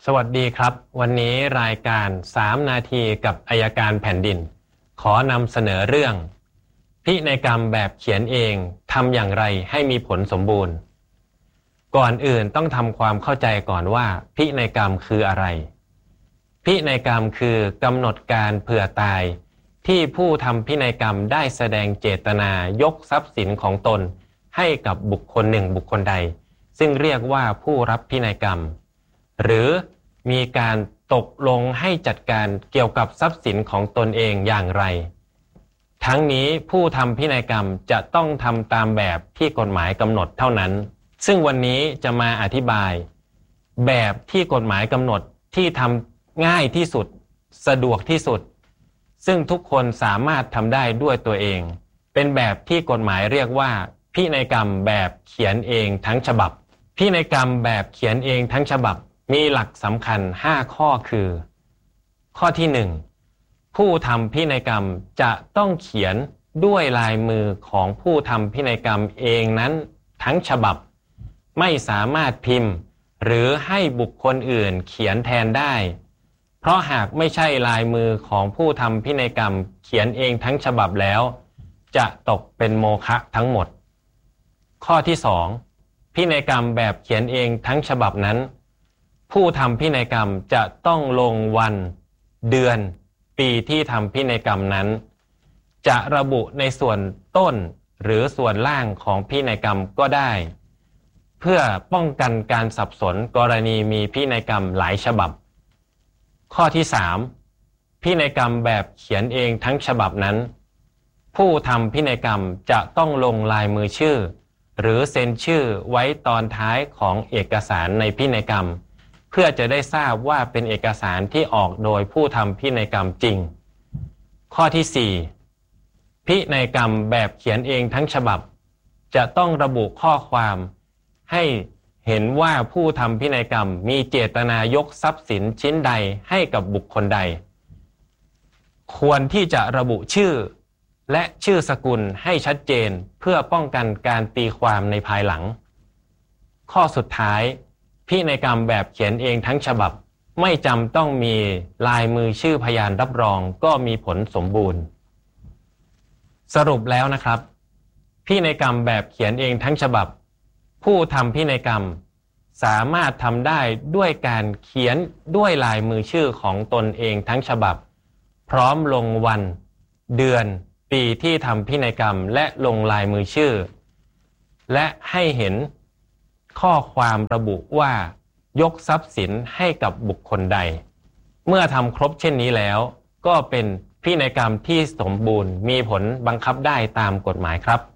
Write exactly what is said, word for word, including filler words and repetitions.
สวัสดีครับวันนี้รายการสามนาทีกับอัยการแผ่นดินขอนำเสนอเรื่องพินัยกรรมแบบเขียนเองทำอย่างไรให้มีผลสมบูรณ์ก่อนอื่นต้องทำความเข้าใจก่อนว่าพินัยกรรมคืออะไรพินัยกรรมคือกำหนดการเผื่อตายที่ผู้ทำพินัยกรรมได้แสดงเจตนายกทรัพย์สินของตนให้กับบุคคลหนึ่งบุคคลใดซึ่งเรียกว่าผู้รับพินัยกรรมหรือมีการตกลงให้จัดการเกี่ยวกับทรัพย์สินของตนเองอย่างไรทั้งนี้ผู้ทำพินัยกรรมจะต้องทำตามแบบที่กฎหมายกำหนดเท่านั้นซึ่งวันนี้จะมาอธิบายแบบที่กฎหมายกำหนดที่ทำง่ายที่สุดสะดวกที่สุดซึ่งทุกคนสามารถทำได้ด้วยตัวเองเป็นแบบที่กฎหมายเรียกว่าพินัยกรรมแบบเขียนเองทั้งฉบับพินัยกรรมแบบเขียนเองทั้งฉบับมีหลักสำคัญห้าข้อคือข้อที่หนึ่งผู้ทำพินัยกรรมจะต้องเขียนด้วยลายมือของผู้ทำพินัยกรรมเองนั้นทั้งฉบับไม่สามารถพิมพ์หรือให้บุคคลอื่นเขียนแทนได้เพราะหากไม่ใช่ลายมือของผู้ทำพินัยกรรมเขียนเองทั้งฉบับแล้วจะตกเป็นโมฆะทั้งหมดข้อที่สองพินัยกรรมแบบเขียนเองทั้งฉบับนั้นผู้ทำพินัยกรรมจะต้องลงวันเดือนปีที่ทำพินัยกรรมนั้นจะระบุในส่วนต้นหรือส่วนล่างของพินัยกรรมก็ได้เพื่อป้องกันการสับสนกรณีมีพินัยกรรมหลายฉบับข้อที่สามพินัยกรรมแบบเขียนเองทั้งฉบับนั้นผู้ทำพินัยกรรมจะต้องลงลายมือชื่อหรือเซ็นชื่อไว้ตอนท้ายของเอกสารในพินัยกรรมเพื่อจะได้ทราบว่าเป็นเอกสารที่ออกโดยผู้ทำพินัยกรรมจริงข้อที่สี่พินัยกรรมแบบเขียนเองทั้งฉบับจะต้องระบุข้อความให้เห็นว่าผู้ทำพินัยกรรมมีเจตนายกทรัพย์สินชิ้นใดให้กับบุคคลใดควรที่จะระบุชื่อและชื่อสกุลให้ชัดเจนเพื่อป้องกันการตีความในภายหลังข้อสุดท้ายพินัยกรรมแบบเขียนเองทั้งฉบับไม่จำต้องมีลายมือชื่อพยานรับรองก็มีผลสมบูรณ์สรุปแล้วนะครับพินัยกรรมแบบเขียนเองทั้งฉบับผู้ทำพินัยกรรมสามารถทำได้ด้วยการเขียนด้วยลายมือชื่อของตนเองทั้งฉบับพร้อมลงวันเดือนปีที่ทำพินัยกรรมและลงลายมือชื่อและให้เห็นข้อความระบุว่ายกทรัพย์สินให้กับบุคคลใดเมื่อทำครบเช่นนี้แล้วก็เป็นพินัยกรรมที่สมบูรณ์มีผลบังคับได้ตามกฎหมายครับ